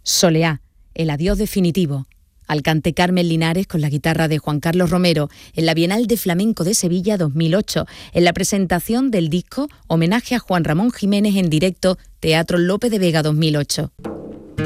Soleá, el adiós definitivo. Al cante Carmen Linares con la guitarra de Juan Carlos Romero en la Bienal de Flamenco de Sevilla 2008, en la presentación del disco Homenaje a Juan Ramón Jiménez en directo, Teatro Lope de Vega 2008.